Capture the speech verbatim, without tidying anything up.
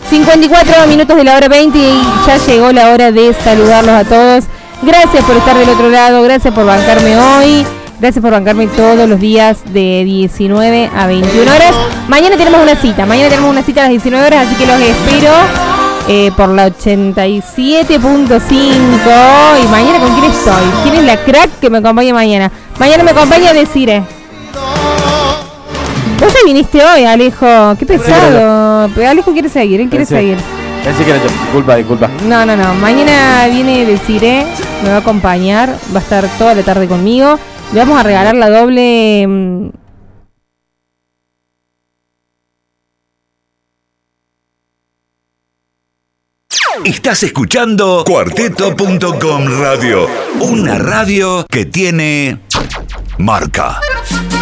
cincuenta y cuatro minutos de la hora veinte y ya llegó la hora de saludarlos a todos. Gracias por estar del otro lado, gracias por bancarme hoy, gracias por bancarme todos los días de diecinueve a veintiuna horas. Mañana tenemos una cita, mañana tenemos una cita a las diecinueve horas, así que los espero eh, por la ochenta y siete punto cinco. Y mañana, ¿con quién estoy? ¿Quién es la crack que me acompaña mañana? Mañana me acompaña Desiree. Vos ya viniste hoy, Alejo. Qué pesado. Pero Alejo quiere seguir, él quiere Pensé, seguir. Pensé que era yo. Disculpa, disculpa. No, no, no. Mañana viene Desiree, me va a acompañar, va a estar toda la tarde conmigo. Le vamos a regalar la doble. Mmm, Estás escuchando cuarteto punto com Radio, una radio que tiene marca.